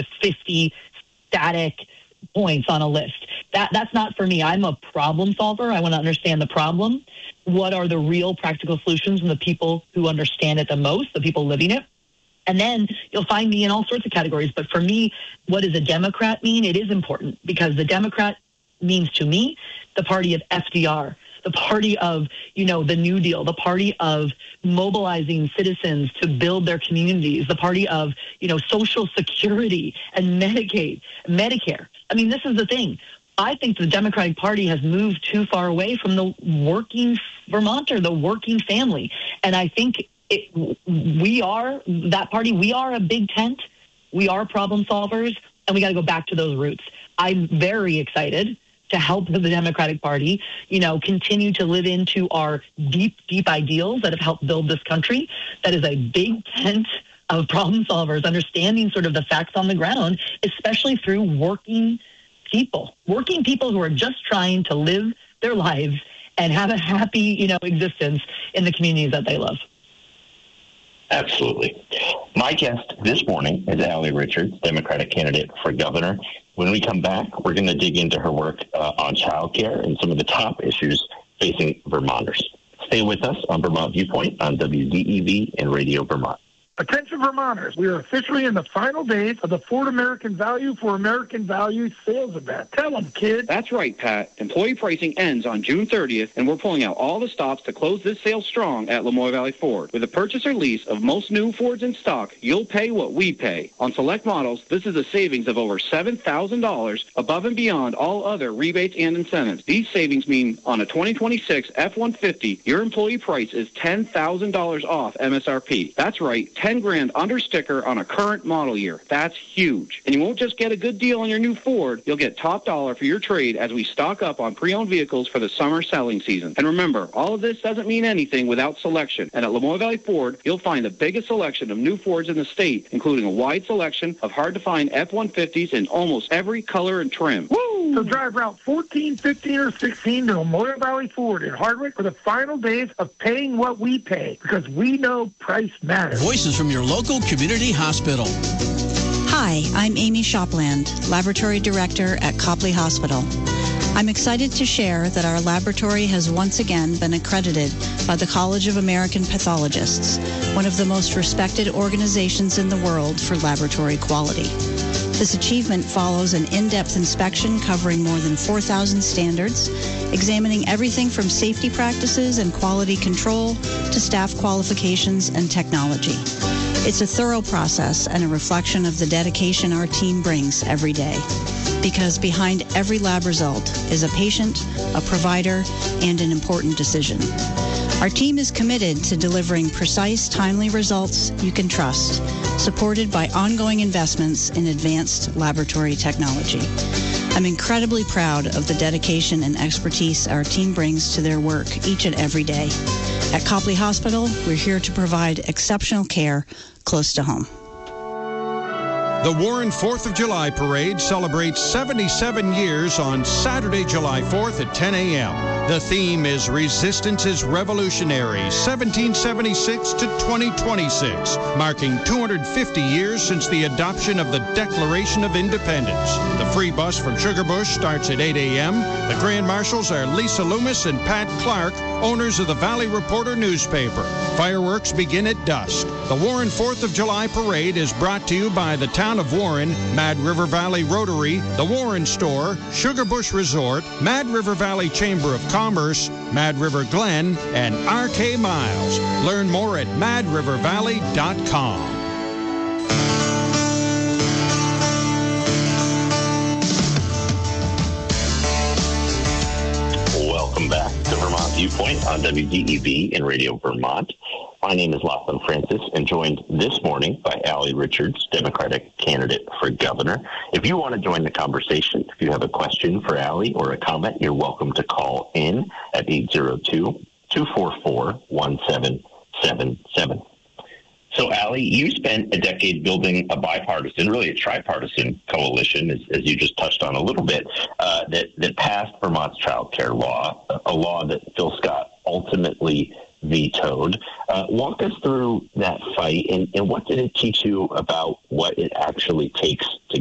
50 static points on a list. That's not for me. I'm a problem solver. I want to understand the problem. What are the real practical solutions from the people who understand it the most, the people living it? And then you'll find me in all sorts of categories. But for me, what does a Democrat mean? It is important because the Democrat means to me the party of FDR, the party of, the New Deal, the party of mobilizing citizens to build their communities, the party of, Social Security and Medicaid, Medicare. I mean, this is the thing. I think the Democratic Party has moved too far away from the working Vermonter, the working family. And I think we are that party. We are a big tent. We are problem solvers, and we got to go back to those roots. I'm very excited to help the Democratic Party, continue to live into our deep, deep ideals that have helped build this country. That is a big tent of problem solvers, understanding sort of the facts on the ground, especially through working people who are just trying to live their lives and have a happy, existence in the communities that they love. Absolutely. My guest this morning is Allie Richards, Democratic candidate for governor. When we come back, we're going to dig into her work on childcare and some of the top issues facing Vermonters. Stay with us on Vermont Viewpoint on WDEV and Radio Vermont. Attention Vermonters, we are officially in the final days of the Ford American Value for American Value sales event. Tell them, kid. That's right, Pat. Employee pricing ends on June 30th, and we're pulling out all the stops to close this sale strong at Lamoille Valley Ford. With a purchase or lease of most new Fords in stock, you'll pay what we pay. On select models, this is a savings of over $7,000 above and beyond all other rebates and incentives. These savings mean on a 2026 F-150, your employee price is $10,000 off MSRP. That's right, $10,000 under sticker on a current model year. That's huge. And you won't just get a good deal on your new Ford, you'll get top dollar for your trade as we stock up on pre-owned vehicles for the summer selling season. And remember, all of this doesn't mean anything without selection. And at Lamoille Valley Ford, you'll find the biggest selection of new Fords in the state, including a wide selection of hard-to-find F-150s in almost every color and trim. Woo! So drive Route 14, 15, or 16 to Lamoille Valley Ford in Hardwick for the final days of paying what we pay, because we know price matters. Voices from your local community hospital. Hi, I'm Amy Shopland, Laboratory Director at Copley Hospital. I'm excited to share that our laboratory has once again been accredited by the College of American Pathologists, one of the most respected organizations in the world for laboratory quality. This achievement follows an in-depth inspection covering more than 4,000 standards, examining everything from safety practices and quality control to staff qualifications and technology. It's a thorough process and a reflection of the dedication our team brings every day. Because behind every lab result is a patient, a provider, and an important decision. Our team is committed to delivering precise, timely results you can trust, supported by ongoing investments in advanced laboratory technology. I'm incredibly proud of the dedication and expertise our team brings to their work each and every day. At Copley Hospital, we're here to provide exceptional care close to home. The Warren 4th of July Parade celebrates 77 years on Saturday, July 4th at 10 a.m. The theme is Resistance is Revolutionary, 1776 to 2026, marking 250 years since the adoption of the Declaration of Independence. The free bus from Sugarbush starts at 8 a.m. The Grand Marshals are Lisa Loomis and Pat Clark, owners of the Valley Reporter newspaper. Fireworks begin at dusk. The Warren 4th of July Parade is brought to you by the Town of Warren, Mad River Valley Rotary, the Warren Store, Sugarbush Resort, Mad River Valley Chamber of Commerce, Mad River Glen, and RK Miles. Learn more at madrivervalley.com. Welcome back to Vermont Viewpoint on WDEV and Radio Vermont. My name is Lachlan Francis, and joined this morning by Allie Richards, Democratic candidate for governor. If you want to join the conversation, if you have a question for Allie or a comment, you're welcome to call in at 802-244-1777. So, Allie, you spent a decade building a bipartisan, really a tripartisan coalition, as you just touched on a little bit, that passed Vermont's child care law, a law that Phil Scott ultimately vetoed. Walk us through that fight, and what did it teach you about what it actually takes to